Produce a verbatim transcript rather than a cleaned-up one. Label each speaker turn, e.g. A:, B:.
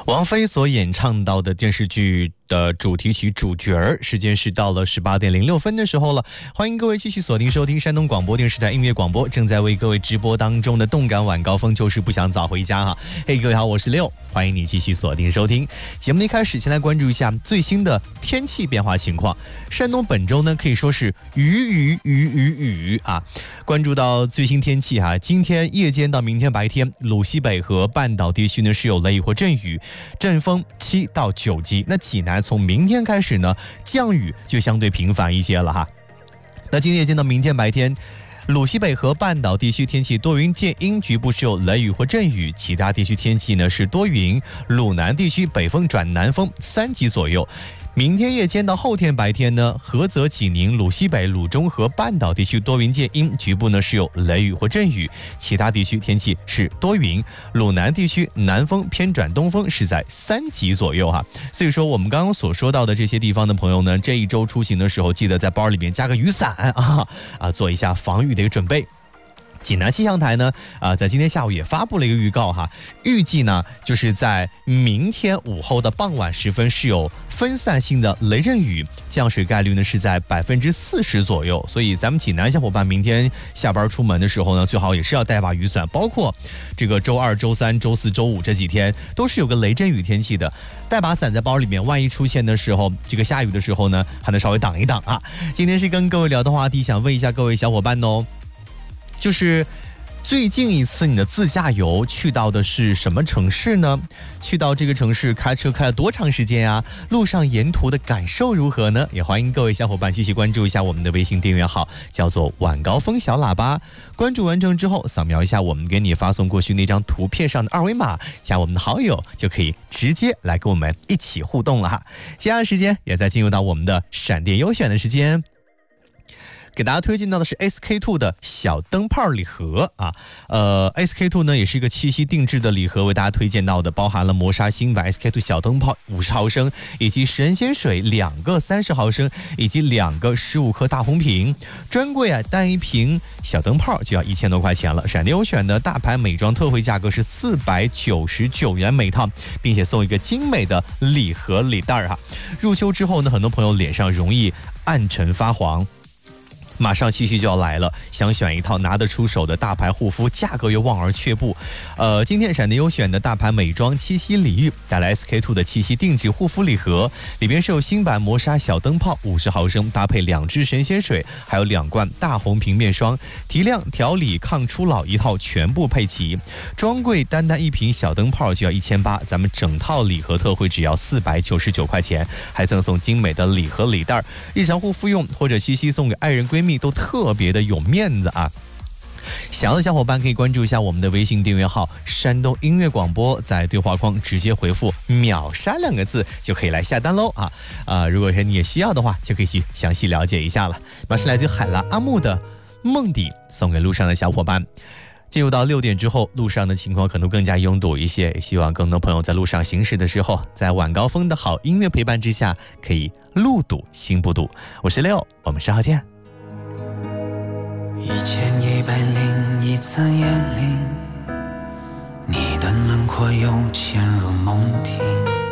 A: 王菲所演唱到的电视剧的主题曲主角儿，时间是到了十八点零六分的时候了。欢迎各位继续锁定收听山东广播电视台音乐广播，正在为各位直播当中的动感晚高峰就是不想早回家哈。嘿，各位好，我是六，欢迎你继续锁定收听节目的一开始，先来关注一下最新的天气变化情况。山东本周呢可以说是雨雨雨雨雨啊。关注到最新天气哈，今天夜间到明天白天，鲁西北和半岛地区呢是有雷雨或阵雨，阵风七到九级。那济南从明天开始呢，降雨就相对频繁一些了哈。那今天夜间到明天白天，鲁西北和半岛地区天气多云见阴，局部是有雷雨或阵雨，其他地区天气呢是多云。鲁南地区北风转南风三级左右。明天夜间到后天白天呢，菏泽、济宁、鲁西北、鲁中和半岛地区多云见阴，局部呢是有雷雨或阵雨，其他地区天气是多云。鲁南地区南风偏转东风是在三级左右哈。所以说我们刚刚所说到的这些地方的朋友呢，这一周出行的时候记得在包里面加个雨伞啊啊，做一下防雨的一个准备。济南气象台呢，啊、呃，在今天下午也发布了一个预告哈，预计呢就是在明天午后的傍晚时分是有分散性的雷阵雨，降水概率呢是在百分之四十左右，所以咱们济南小伙伴明天下班出门的时候呢，最好也是要带把雨伞，包括这个周二、周三、周四周五这几天都是有个雷阵雨天气的，带把伞在包里面，万一出现的时候，这个下雨的时候呢，还能稍微挡一挡啊。今天是跟各位聊的话题，想问一下各位小伙伴哦。就是最近一次你的自驾游去到的是什么城市呢？去到这个城市开车开了多长时间啊？路上沿途的感受如何呢？也欢迎各位小伙伴继续关注一下我们的微信订阅号，叫做晚高峰小喇叭。关注完成之后，扫描一下我们给你发送过去那张图片上的二维码，加我们的好友，就可以直接来跟我们一起互动了哈。接下来时间也在进入到我们的闪电优选的时间。给大家推荐到的是 S K 二 的小灯泡礼盒啊，呃 S K 二 呢也是一个七夕定制的礼盒，为大家推荐到的包含了磨砂芯板 S K 二 小灯泡五十毫升，以及神仙水两个三十毫升，以及两个十五克大红瓶。专柜啊，单一瓶小灯泡就要一千多块钱了。闪电优选的大牌美妆特惠价格是四百九十九元每套，并且送一个精美的礼盒礼袋哈。入秋之后呢，很多朋友脸上容易暗沉发黄。马上七夕就要来了，想选一套拿得出手的大牌护肤，价格又望而却步。呃，今天闪电优选的大牌美妆七夕礼遇带来 S K 二 的七夕定制护肤礼盒，里边是有新版磨砂小灯泡五十毫升，搭配两支神仙水，还有两罐大红瓶面霜，提亮、调理、抗初老一套全部配齐。专柜单单一瓶小灯泡就要一千八，咱们整套礼盒特惠只要四百九十九块钱，还赠送精美的礼盒礼袋，日常护肤用或者七夕送给爱人闺蜜。都特别的有面子啊！想要的小伙伴可以关注一下我们的微信订阅号山东音乐广播，在对话框直接回复秒杀两个字就可以来下单喽啊！啊、呃，如果是你也需要的话，就可以去详细了解一下了。那是来自海拉阿木的梦底，送给路上的小伙伴。进入到六点之后，路上的情况可能更加拥堵一些，也希望更多朋友在路上行驶的时候，在晚高峰的好音乐陪伴之下，可以路堵心不堵。我是六，我们稍后见。
B: 一千一百零一次夜里，你的轮廓又潜入梦庭。